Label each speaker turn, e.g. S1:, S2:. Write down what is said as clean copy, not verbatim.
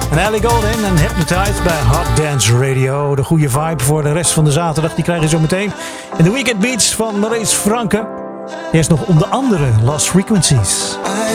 S1: En Ellie Goulding en Hypnotized bij Hot Dance Radio. De goede vibe voor de rest van de zaterdag, die krijg je zo meteen in de Weekend Beats van Maurice Franke. Eerst nog onder andere Lost Frequencies.